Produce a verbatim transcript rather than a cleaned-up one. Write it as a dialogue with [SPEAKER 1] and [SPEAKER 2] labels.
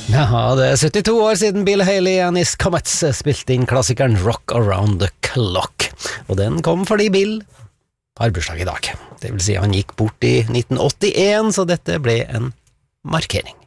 [SPEAKER 1] Ja, det er syttito år siden Bill Haley og Anis Comets spilte inn klassikeren Rock Around the Clock, og den kom fordi Bill har bursdag i dag. Det vil si han gikk bort i nitten åttien, så dette ble en markering.